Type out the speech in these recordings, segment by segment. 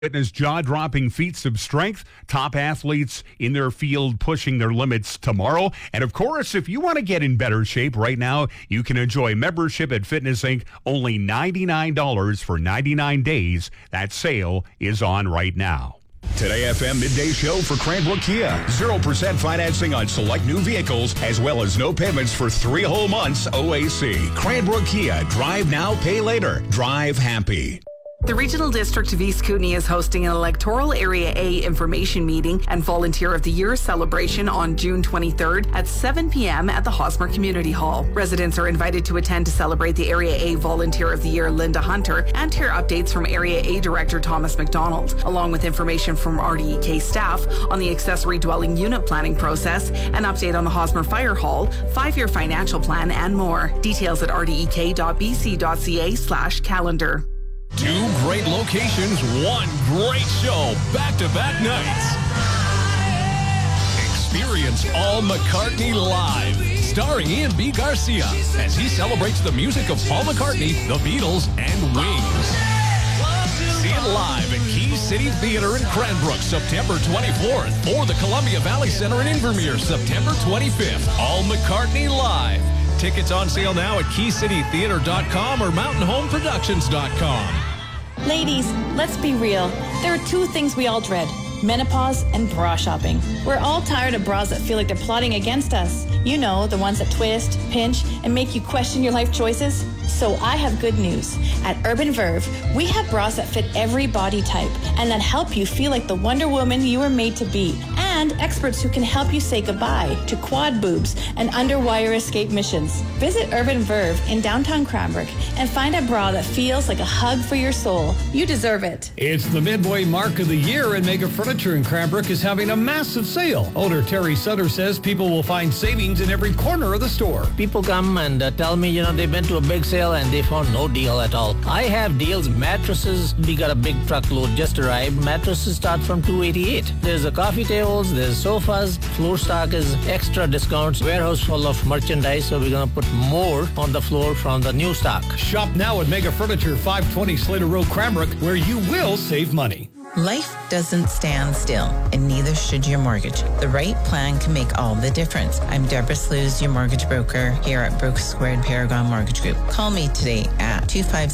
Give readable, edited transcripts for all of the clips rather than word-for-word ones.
Fitness, jaw-dropping feats of strength, top athletes in their field pushing their limits tomorrow. And of course, if you want to get in better shape right now, you can enjoy membership at Fitness Inc. Only $99 for 99 days. That sale is on right now. Today FM Midday Show for Cranbrook Kia. 0% financing on select new vehicles, as well as no payments for 3 whole months OAC. Cranbrook Kia. Drive now, pay later. Drive happy. The Regional District of East Kootenay is hosting an Electoral Area A information meeting and Volunteer of the Year celebration on June 23rd at 7 p.m. at the Hosmer Community Hall. Residents are invited to attend to celebrate the Area A Volunteer of the Year, Linda Hunter, and hear updates from Area A Director Thomas McDonald, along with information from RDEK staff on the accessory dwelling unit planning process, an update on the Hosmer Fire Hall, 5-year financial plan, and more. Details at rdek.bc.ca/calendar. 2 great locations, 1 great show, back-to-back nights. Experience Paul McCartney live, starring Ian B. Garcia, as he celebrates the music of Paul McCartney, the Beatles, and Wings. See it live at Key City Theatre in Cranbrook, September 24th, or the Columbia Valley Center in Invermere, September 25th. Paul McCartney live. Tickets on sale now at KeyCityTheater.com or MountainHomeProductions.com. Ladies, let's be real. There are 2 things we all dread: menopause and bra shopping. We're all tired of bras that feel like they're plotting against us. You know, the ones that twist, pinch, and make you question your life choices. So I have good news. At Urban Verve, we have bras that fit every body type and that help you feel like the Wonder Woman you were made to be. And experts who can help you say goodbye to quad boobs and underwire escape missions. Visit Urban Verve in downtown Cranbrook and find a bra that feels like a hug for your soul. You deserve it. It's the midway mark of the year, and Mega Furniture in Cranbrook is having a massive sale. Owner Terry Sutter says people will find savings in every corner of the store. People come and tell me, they've been to a big sale and they found no deal at all. I have deals. Mattresses, we got a big truckload just arrived. Mattresses start from $288. There's a coffee tables, there's sofas, floor stock is extra discounts. Warehouse full of merchandise, so we're going to put more on the floor from the new stock. Shop now at Mega Furniture, 520 Slater Road, Cranbrook, where you will save money. Life doesn't stand still, and neither should your mortgage. The right plan can make all the difference. I'm Deborah Slews, your mortgage broker here at Brooks Squared Paragon Mortgage Group. Call me today at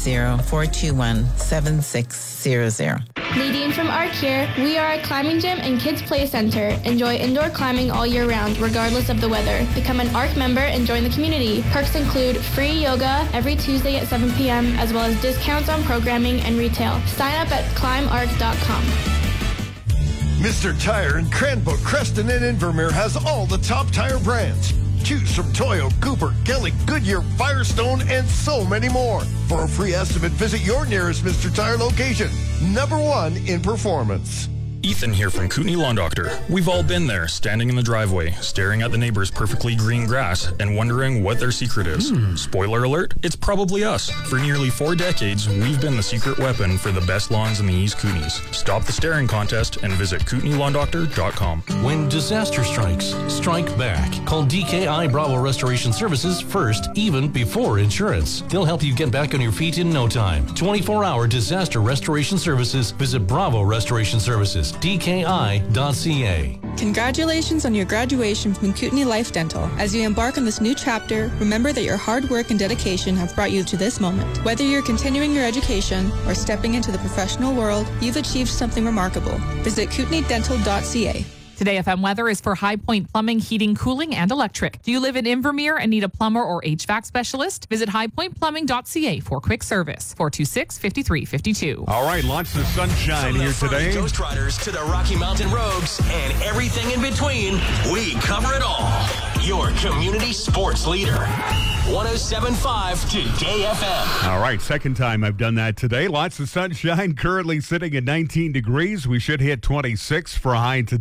250-421-7600. Nadine from ARC here. We are a climbing gym and kids play center. Enjoy indoor climbing all year round, regardless of the weather. Become an ARC member and join the community. Perks include free yoga every Tuesday at 7 p.m., as well as discounts on programming and retail. Sign up at climarc.com. Mr. Tire in Cranbrook, Creston, and Invermere has all the top tire brands. Choose from Toyo, Cooper, Kelly, Goodyear, Firestone, and so many more. For a free estimate, visit your nearest Mr. Tire location. Number 1 in performance. Ethan here from Kootenay Lawn Doctor. We've all been there, standing in the driveway, staring at the neighbor's perfectly green grass and wondering what their secret is. Spoiler alert, it's probably us. For nearly 4 decades, we've been the secret weapon for the best lawns in the East Kootenays. Stop the staring contest and visit KootenayLawnDoctor.com. When disaster strikes, strike back. Call DKI Bravo Restoration Services first, even before insurance. They'll help you get back on your feet in no time. 24-hour disaster restoration services. Visit Bravo Restoration Services. DKI.ca. Congratulations on your graduation from Kootenay Life Dental. As you embark on this new chapter, remember that your hard work and dedication have brought you to this moment. Whether you're continuing your education or stepping into the professional world, you've achieved something remarkable. Visit KootenayDental.ca. Today FM weather is for High Point Plumbing, Heating, Cooling, and Electric. Do you live in Invermere and need a plumber or HVAC specialist? Visit highpointplumbing.ca for quick service. 426-5352. All right, lots of sunshine here today. From the Ghost Riders to the Rocky Mountain Rogues and everything in between, we cover it all. Your community sports leader. 107.5 Today FM. All right, second time I've done that today. Lots of sunshine, currently sitting at 19 degrees. We should hit 26 for a high today.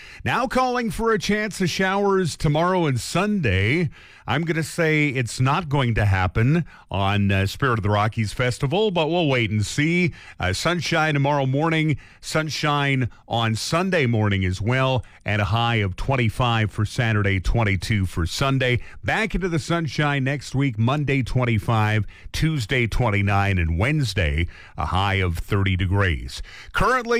Now calling for a chance of showers tomorrow and Sunday. I'm going to say it's not going to happen on Spirit of the Rockies Festival, but we'll wait and see. Sunshine tomorrow morning, sunshine on Sunday morning as well, and a high of 25 for Saturday, 22 for Sunday. Back into the sunshine next week, Monday 25, Tuesday 29, and Wednesday a high of 30 degrees. Currently,